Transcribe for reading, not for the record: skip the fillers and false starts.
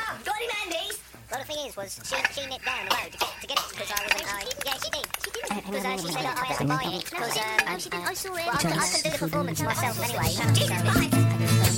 Got any Mandy's? Well, the thing is, she nipped down the road to get it because I wasn't. Yeah, she did. Because she said I had to buy it because No, she didn't. I saw it. well, I couldn't do the performance myself anyway. Jesus Christ!